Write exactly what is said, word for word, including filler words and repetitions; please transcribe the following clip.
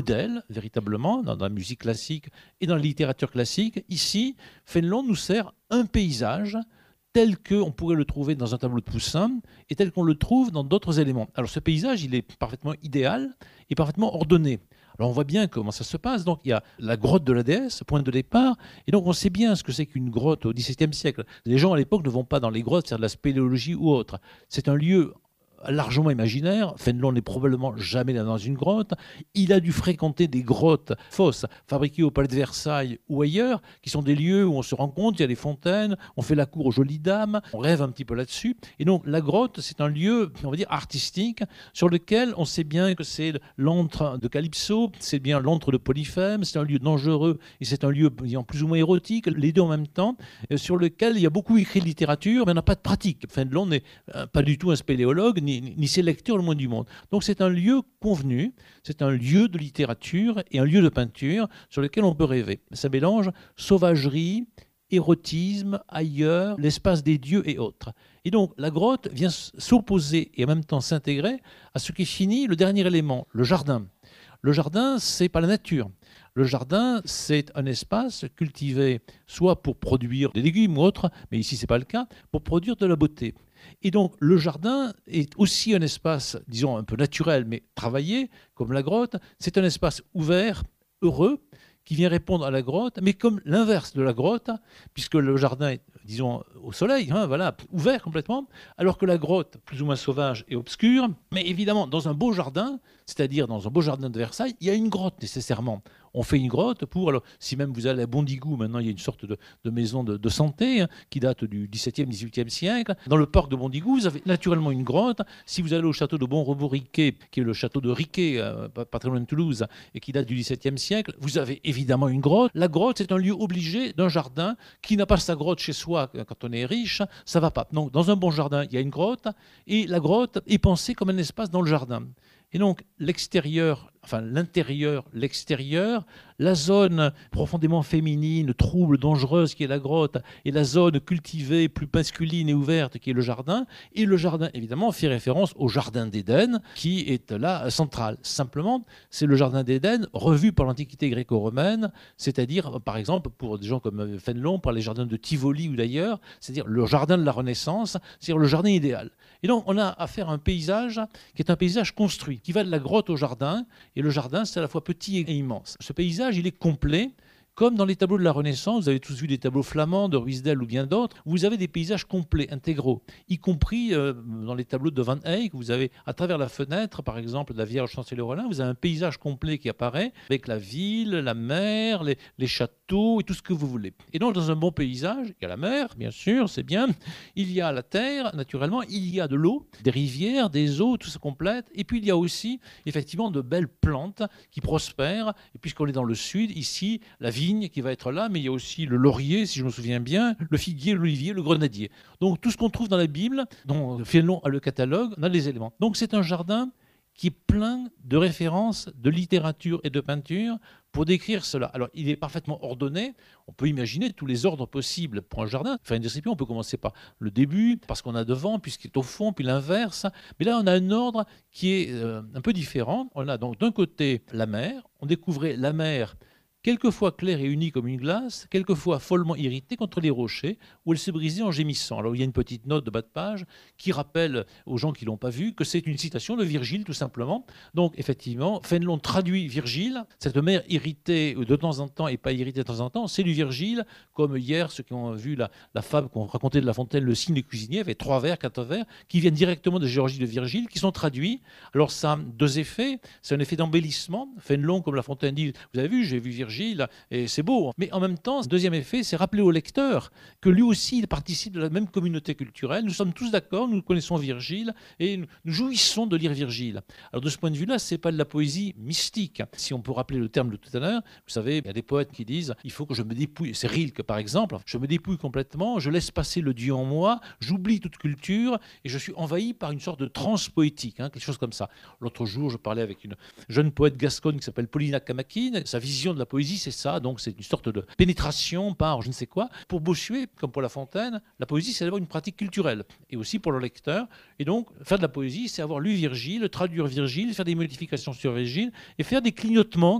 modèle, véritablement, dans, dans la musique classique et dans la littérature classique. Ici, Fénelon nous sert un paysage tel qu'on pourrait le trouver dans un tableau de Poussin et tel qu'on le trouve dans d'autres éléments. Alors ce paysage, il est parfaitement idéal et parfaitement ordonné. Alors on voit bien comment ça se passe. Donc il y a la grotte de la déesse, point de départ, et donc on sait bien ce que c'est qu'une grotte au dix-septième siècle. Les gens à l'époque ne vont pas dans les grottes faire de la spéléologie ou autre. C'est un lieu largement imaginaire. Fénelon n'est probablement jamais allé dans une grotte. Il a dû fréquenter des grottes fausses fabriquées au Palais de Versailles ou ailleurs, qui sont des lieux où on se rencontre, il y a des fontaines, on fait la cour aux jolies dames, on rêve un petit peu là-dessus. Et donc la grotte, c'est un lieu, on va dire, artistique, sur lequel on sait bien que c'est l'antre de Calypso, c'est bien l'antre de Polyphème, c'est un lieu dangereux et c'est un lieu disons, plus ou moins érotique, les deux en même temps, sur lequel il y a beaucoup écrit de littérature, mais on n'a pas de pratique. Fénelon n'est pas du tout un spéléologue, ni Ni, ni ses lecteurs le moins du monde. Donc c'est un lieu convenu, c'est un lieu de littérature et un lieu de peinture sur lequel on peut rêver. Ça mélange sauvagerie, érotisme, ailleurs, l'espace des dieux et autres. Et donc la grotte vient s'opposer et en même temps s'intégrer à ce qui finit le dernier élément, le jardin. Le jardin, c'est pas la nature. Le jardin, c'est un espace cultivé soit pour produire des légumes ou autres, mais ici c'est pas le cas, pour produire de la beauté. Et donc le jardin est aussi un espace, disons, un peu naturel, mais travaillé, comme la grotte. C'est un espace ouvert, heureux, qui vient répondre à la grotte, mais comme l'inverse de la grotte, puisque le jardin est, disons, au soleil, hein, voilà, ouvert complètement, alors que la grotte, plus ou moins sauvage et obscure. Mais évidemment, dans un beau jardin, c'est-à-dire dans un beau jardin de Versailles, il y a une grotte nécessairement. On fait une grotte pour, alors, si même vous allez à Bondigou, maintenant il y a une sorte de, de maison de, de santé hein, qui date du dix-septième, dix-huitième siècle. Dans le parc de Bondigou, vous avez naturellement une grotte. Si vous allez au château de Bonrebourg-Riquet, qui est le château de Riquet, euh, pas très loin de Toulouse, et qui date du dix-septième siècle, vous avez évidemment une grotte. La grotte, c'est un lieu obligé d'un jardin. Qui n'a pas sa grotte chez soi quand on est riche, ça va pas. Donc, dans un bon jardin, il y a une grotte, et la grotte est pensée comme un espace dans le jardin. Et donc, l'extérieur, enfin l'intérieur, l'extérieur, la zone profondément féminine, trouble, dangereuse qui est la grotte, et la zone cultivée, plus masculine et ouverte qui est le jardin. Et le jardin, évidemment, fait référence au jardin d'Éden, qui est là central. Simplement, c'est le jardin d'Éden revu par l'Antiquité gréco-romaine, c'est-à-dire, par exemple, pour des gens comme Fénelon, par les jardins de Tivoli ou d'ailleurs, c'est-à-dire le jardin de la Renaissance, c'est-à-dire le jardin idéal. Et donc, on a affaire à un paysage qui est un paysage construit, qui va de la grotte au jardin, et le jardin, c'est à la fois petit et immense. Ce paysage, il est complet, comme dans les tableaux de la Renaissance, vous avez tous vu des tableaux flamands de Ruysdael ou bien d'autres, vous avez des paysages complets, intégraux, y compris euh, dans les tableaux de Van Eyck, vous avez à travers la fenêtre, par exemple, de la Vierge Chancelier-Rolin, vous avez un paysage complet qui apparaît, avec la ville, la mer, les, les châteaux et tout ce que vous voulez. Et donc, dans un bon paysage, il y a la mer, bien sûr, c'est bien, il y a la terre, naturellement, il y a de l'eau, des rivières, des eaux, tout ça complète, et puis il y a aussi, effectivement, de belles plantes qui prospèrent, et puisqu'on est dans le sud, ici, la vigne qui va être là, mais il y a aussi le laurier, si je me souviens bien, le figuier, l'olivier, le grenadier. Donc tout ce qu'on trouve dans la Bible, dont Fénelon a le catalogue, on a les éléments. Donc c'est un jardin qui est plein de références de littérature et de peinture pour décrire cela. Alors, il est parfaitement ordonné. On peut imaginer tous les ordres possibles pour un jardin. Faire une description, on peut commencer par le début, parce qu'on a devant, puis ce qui est au fond, puis l'inverse. Mais là, on a un ordre qui est euh, un peu différent. On a donc d'un côté la mer. On découvrait la mer quelquefois claire et unie comme une glace, quelquefois follement irritée contre les rochers, où elle se brisait en gémissant. Alors il y a une petite note de bas de page qui rappelle aux gens qui ne l'ont pas vu que c'est une citation de Virgile, tout simplement. Donc effectivement, Fénelon traduit Virgile, cette mer irritée de temps en temps et pas irritée de temps en temps, c'est du Virgile, comme hier, ceux qui ont vu la, la fable qu'on racontait de La Fontaine, le cygne des cuisiniers, avec trois vers, quatre vers, qui viennent directement de Géorgie de Virgile, qui sont traduits. Alors ça a deux effets, c'est un effet d'embellissement. Fénelon, comme La Fontaine dit, vous avez vu, j'ai vu Virgile, et c'est beau. Mais en même temps, deuxième effet, c'est rappeler au lecteur que lui aussi, il participe de la même communauté culturelle. Nous sommes tous d'accord, nous connaissons Virgile et nous jouissons de lire Virgile. Alors de ce point de vue-là, c'est pas de la poésie mystique. Si on peut rappeler le terme de tout à l'heure, vous savez, il y a des poètes qui disent il faut que je me dépouille. C'est Rilke par exemple. Je me dépouille complètement, je laisse passer le Dieu en moi, j'oublie toute culture et je suis envahi par une sorte de transe poétique, hein, quelque chose comme ça. L'autre jour, je parlais avec une jeune poète gasconne qui s'appelle Paulina Camaquine. Sa vision de la poésie poésie, c'est ça, donc c'est une sorte de pénétration par je ne sais quoi. Pour Bossuet, comme pour La Fontaine, la poésie, c'est d'abord une pratique culturelle, et aussi pour le lecteur. Et donc, faire de la poésie, c'est avoir lu Virgile, traduire Virgile, faire des modifications sur Virgile, et faire des clignotements